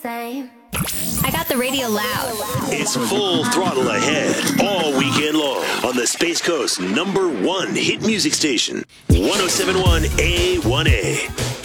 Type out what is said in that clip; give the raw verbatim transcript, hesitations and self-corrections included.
same. I got the radio loud. It's full throttle ahead all weekend long on the Space Coast number one hit music station, one oh seven point one A one A.